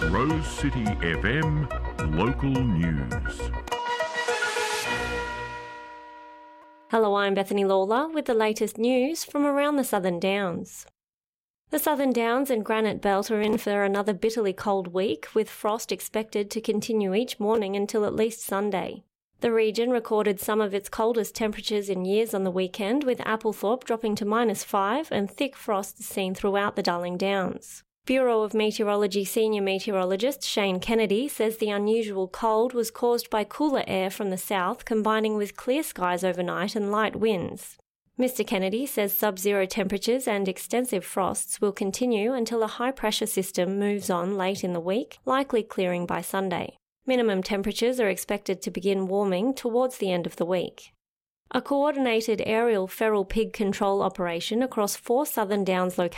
Rose City FM Local News. Hello, I'm Bethany Lawler with the latest news from around the Southern Downs. The Southern Downs and Granite Belt are in for another bitterly cold week, with frost expected to continue each morning until at least Sunday. The region recorded some of its coldest temperatures in years on the weekend, with Applethorpe dropping to -5 and thick frosts seen throughout the Darling Downs. Bureau of Meteorology Senior Meteorologist Shane Kennedy says the unusual cold was caused by cooler air from the south combining with clear skies overnight and light winds. Mr. Kennedy says sub-zero temperatures and extensive frosts will continue until a high-pressure system moves on late in the week, likely clearing by Sunday. Minimum temperatures are expected to begin warming towards the end of the week. A coordinated aerial feral pig control operation across 4 Southern Downs locations